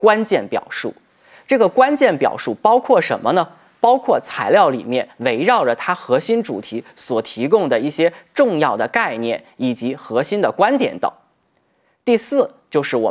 关键表述。这个关键表述包括什么呢？包括材料里面围绕着它核心主题所提供的一些重要的概念以及核心的观点等。第四就是我